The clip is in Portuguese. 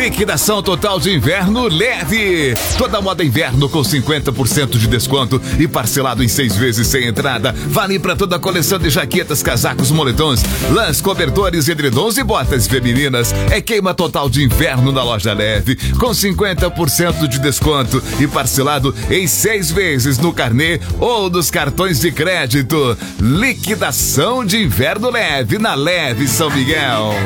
Liquidação total de inverno leve. Toda moda inverno com 50% de desconto e parcelado em 6 vezes sem entrada. Vale para toda a coleção de jaquetas, casacos, moletons, lãs, cobertores, edredons e botas femininas. É queima total de inverno na loja leve, com 50% de desconto e parcelado em 6 vezes no carnê ou nos cartões de crédito. Liquidação de inverno leve na Leve São Miguel.